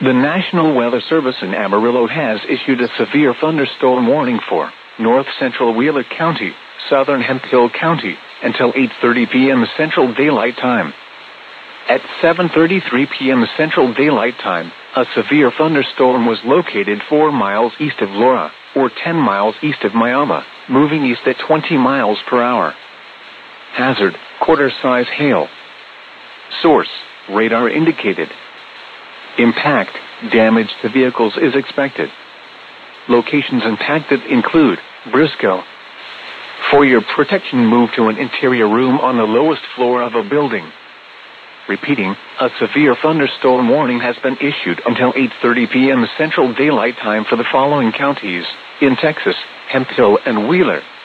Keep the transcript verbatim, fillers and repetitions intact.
The National Weather Service in Amarillo has issued a severe thunderstorm warning for north central Wheeler County, southern Hemphill County, until eight thirty p.m. Central Daylight Time. At seven thirty-three p.m. Central Daylight Time, a severe thunderstorm was located four miles east of Laura, or ten miles east of Miami, moving east at twenty miles per hour. Hazard, quarter-size hail. Source, radar indicated. Impact, damage to vehicles is expected. Locations impacted include Briscoe. For your protection, move to an interior room on the lowest floor of a building. Repeating, a severe thunderstorm warning has been issued until eight thirty p.m. Central Daylight Time for the following counties in Texas: Hemphill and Wheeler.